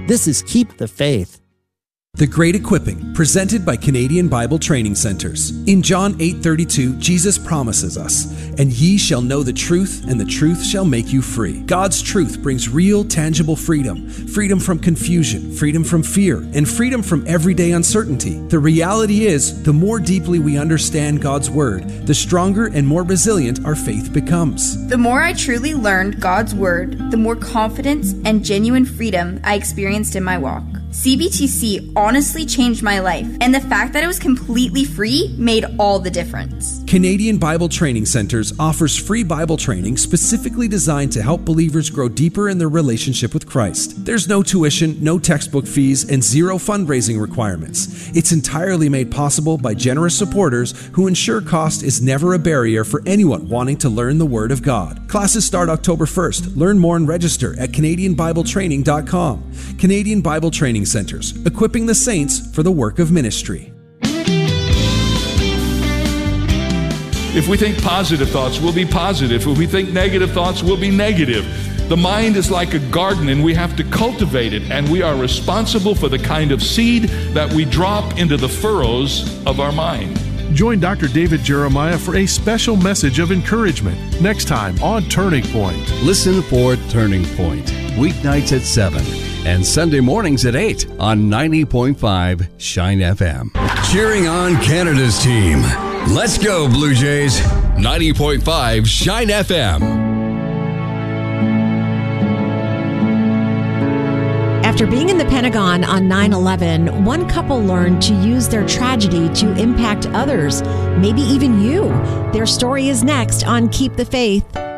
This is Keep the Faith. The Great Equipping, presented by Canadian Bible Training Centers. In John 8:32, Jesus promises us, "And ye shall know the truth, and the truth shall make you free." God's truth brings real, tangible freedom. Freedom from confusion, freedom from fear, and freedom from everyday uncertainty. The reality is, the more deeply we understand God's Word, the stronger and more resilient our faith becomes. The more I truly learned God's Word, the more confidence and genuine freedom I experienced in my walk. CBTC honestly changed my life, and the fact that it was completely free made all the difference. Canadian Bible Training Centers offers free Bible training specifically designed to help believers grow deeper in their relationship with Christ. There's no tuition, no textbook fees, and zero fundraising requirements. It's entirely made possible by generous supporters who ensure cost is never a barrier for anyone wanting to learn the Word of God. Classes start October 1st. Learn more and register at CanadianBibleTraining.com. Canadian Bible Training Centers, equipping the saints for the work of ministry. If we think positive thoughts, we'll be positive. If we think negative thoughts, we'll be negative. The mind is like a garden, and we have to cultivate it, and we are responsible for the kind of seed that we drop into the furrows of our mind. Join Dr. David Jeremiah for a special message of encouragement next time on Turning Point. Listen for Turning Point, weeknights at 7 and Sunday mornings at 8 on 90.5 Shine FM. Cheering on Canada's team. Let's go, Blue Jays. 90.5 Shine FM. After being in the Pentagon on 9/11, one couple learned to use their tragedy to impact others, maybe even you. Their story is next on Keep the Faith.